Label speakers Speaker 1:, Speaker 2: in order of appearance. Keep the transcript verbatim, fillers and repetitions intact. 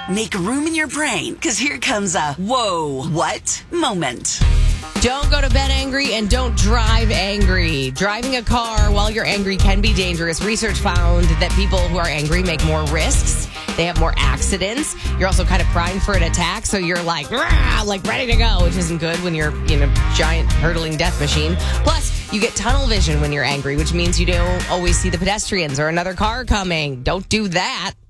Speaker 1: Make room in your brain, because here comes a whoa, what moment.
Speaker 2: Don't go to bed angry and don't drive angry. Driving a car while you're angry can be dangerous. Research found that people who are angry make more risks. They have more accidents. You're also kind of primed for an attack, so you're like, rah, like ready to go, which isn't good when you're in a giant hurtling death machine. Plus, you get tunnel vision when you're angry, which means you don't always see the pedestrians or another car coming. Don't do that.